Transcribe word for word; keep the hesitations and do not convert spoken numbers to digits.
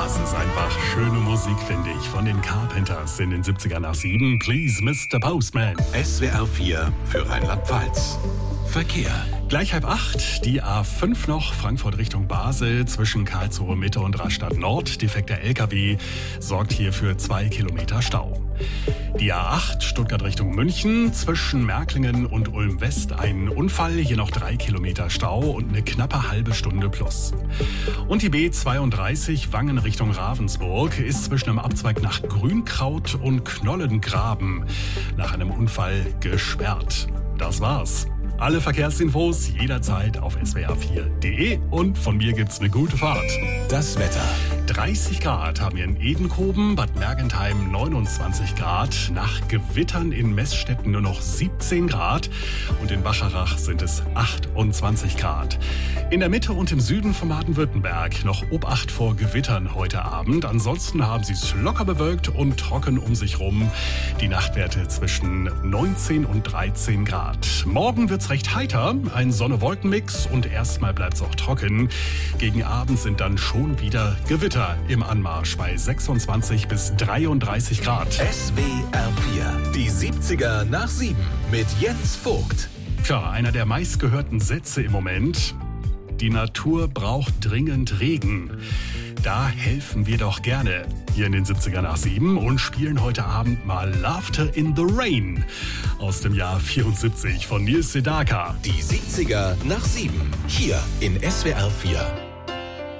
Das ist einfach schöne Musik, finde ich, von den Carpenters in den siebziger nach sieben. Please, Mister Postman. S W R vier für Rheinland-Pfalz. Verkehr. Gleich halb acht, die A fünf noch, Frankfurt Richtung Basel, zwischen Karlsruhe Mitte und Rastatt Nord. Defekter L K W sorgt hier für zwei Kilometer Stau. Die A acht, Stuttgart Richtung München, zwischen Märklingen und Ulm West ein Unfall, hier noch drei Kilometer Stau und eine knappe halbe Stunde plus. Und die B zweiunddreißig, Wangen Richtung Ravensburg, ist zwischen dem Abzweig nach Grünkraut und Knollengraben nach einem Unfall gesperrt. Das war's. Alle Verkehrsinfos jederzeit auf s w r vier punkt de und von mir gibt's eine gute Fahrt. Das Wetter. dreißig Grad haben wir in Edenkoben, Bad Mergentheim neunundzwanzig Grad, nach Gewittern in Meßstetten nur noch siebzehn Grad und in Bacharach sind es achtundzwanzig Grad. In der Mitte und im Süden von Baden-Württemberg noch Obacht vor Gewittern heute Abend. Ansonsten haben sie es locker bewölkt und trocken um sich rum. Die Nachtwerte zwischen neunzehn und dreizehn Grad. Morgen wird's recht heiter, ein Sonne-Wolken-Mix und erstmal bleibt's auch trocken. Gegen Abend sind dann schon wieder Gewitter im Anmarsch bei sechsundzwanzig bis dreiunddreißig Grad. S W R vier, die siebziger nach sieben mit Jens Vogt. Tja, einer der meistgehörten Sätze im Moment. Die Natur braucht dringend Regen. Da helfen wir doch gerne hier in den siebziger nach sieben und spielen heute Abend mal Laughter in the Rain aus dem Jahr vierundsiebzig von Nils Sedaka. Die siebziger nach sieben, hier in S W R vier.